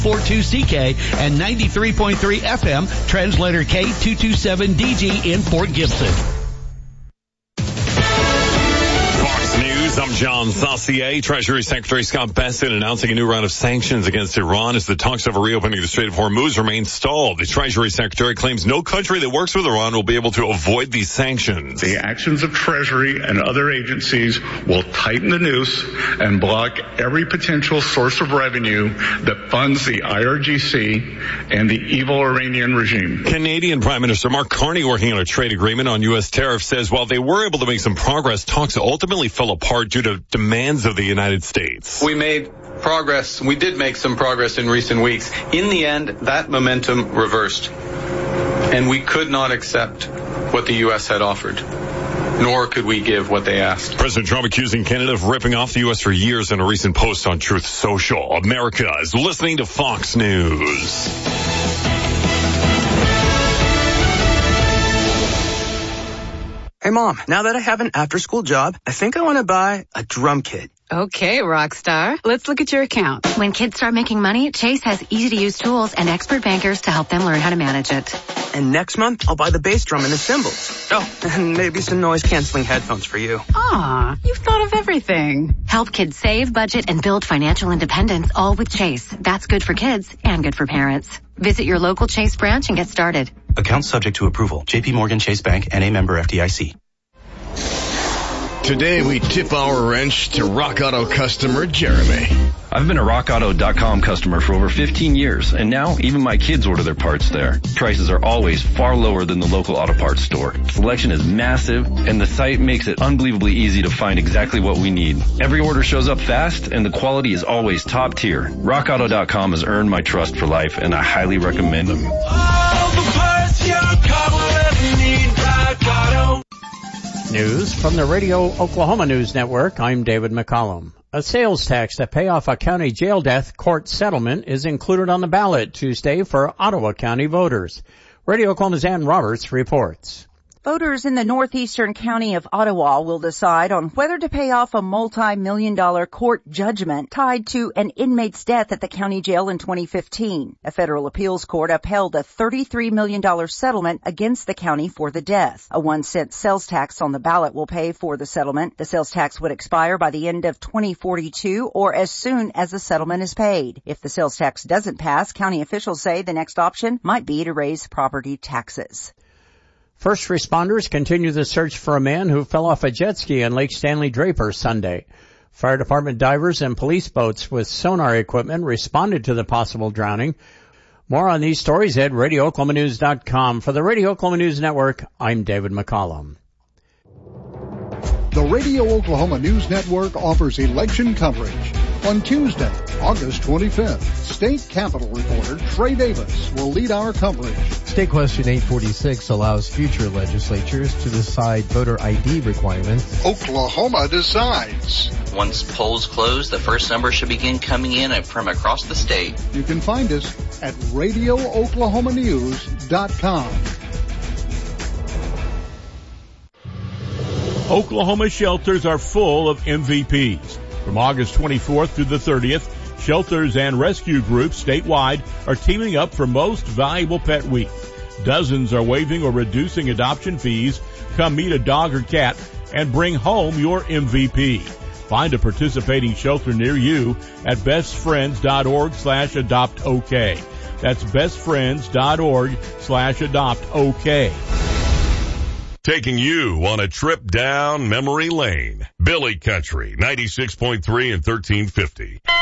42CK and 93.3 FM, translator K227DG in Fort Gibson. I'm John Saucier. Treasury Secretary Scott Bessent announcing a new round of sanctions against Iran as the talks over reopening the Strait of Hormuz remain stalled. The Treasury Secretary claims no country that works with Iran will be able to avoid these sanctions. The actions of Treasury and other agencies will tighten the noose and block every potential source of revenue that funds the IRGC and the evil Iranian regime. Canadian Prime Minister Mark Carney, working on a trade agreement on U.S. tariffs, says while they were able to make some progress, talks ultimately fell apart due to demands of the United States. We made progress. We did make some progress in recent weeks. In the end, that momentum reversed, and we could not accept what the U.S. had offered, nor could we give what they asked. President Trump accusing Canada of ripping off the U.S. for years in a recent post on Truth Social. America is listening to Fox News. Hey, Mom, now that I have an after-school job, I think I want to buy a drum kit. Okay, Rockstar. Let's look at your account. When kids start making money, Chase has easy-to-use tools and expert bankers to help them learn how to manage it. And next month, I'll buy the bass drum and the cymbals. Oh, and maybe some noise-canceling headphones for you. Aw, you've thought of everything. Help kids save, budget, and build financial independence, all with Chase. That's good for kids and good for parents. Visit your local Chase branch and get started. Account subject to approval. J.P. Morgan Chase Bank, N.A. member FDIC. Today we tip our wrench to Rock Auto customer Jeremy. I've been a RockAuto.com customer for over 15 years, and now even my kids order their parts there. Prices are always far lower than the local auto parts store. Selection is massive, and the site makes it unbelievably easy to find exactly what we need. Every order shows up fast, and the quality is always top tier. RockAuto.com has earned my trust for life, and I highly recommend them. All the parts your car will ever need, Rock Auto. News from the Radio Oklahoma News Network. I'm David McCollum. A sales tax to pay off a county jail death court settlement is included on the ballot Tuesday for Ottawa County voters. Radio Oklahoma's Ann Roberts reports. Voters in the northeastern county of Ottawa will decide on whether to pay off a multi-million-dollar court judgment tied to an inmate's death at the county jail in 2015. A federal appeals court upheld a $33 million settlement against the county for the death. A 1-cent sales tax on the ballot will pay for the settlement. The sales tax would expire by the end of 2042 or as soon as the settlement is paid. If the sales tax doesn't pass, county officials say the next option might be to raise property taxes. First responders continue the search for a man who fell off a jet ski on Lake Stanley Draper Sunday. Fire department divers and police boats with sonar equipment responded to the possible drowning. More on these stories at RadioOklahomaNews.com. For the Radio Oklahoma News Network, I'm David McCollum. The Radio Oklahoma News Network offers election coverage. On Tuesday, August 25th, State Capitol reporter Trey Davis will lead our coverage. State Question 846 allows future legislatures to decide voter ID requirements. Oklahoma decides. Once polls close, the first number should begin coming in from across the state. You can find us at RadioOklahomaNews.com. Oklahoma shelters are full of MVPs. From August 24th through the 30th, shelters and rescue groups statewide are teaming up for Most Valuable Pet Week. Dozens are waiving or reducing adoption fees. Come meet a dog or cat and bring home your MVP. Find a participating shelter near you at bestfriends.org/adoptok. That's bestfriends.org/adoptok. Taking you on a trip down memory lane. Billy Country, 96.3 and 1350.